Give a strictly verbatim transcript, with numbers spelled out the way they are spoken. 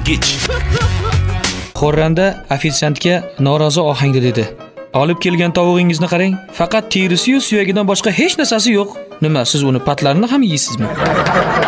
yirtgich. Xorranda ofitsiantga norozi ohangda dedi: "Olib kelgan tavug'ingizni qarang, faqat terisi-yu suyagidan boshqa hech narsasi yo'q. Nima, siz uni patlarini ham yeysizmi?"